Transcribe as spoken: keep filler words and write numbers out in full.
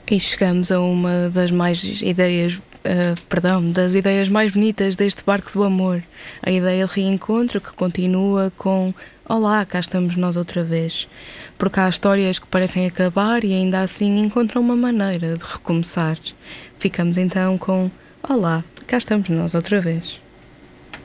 E chegamos a uma das mais ideias, ah, perdão, das ideias mais bonitas deste barco do amor. A ideia de reencontro que continua com Olá, cá estamos nós outra vez. Porque há histórias que parecem acabar e ainda assim encontram uma maneira de recomeçar. Ficamos então com Olá, cá estamos nós outra vez.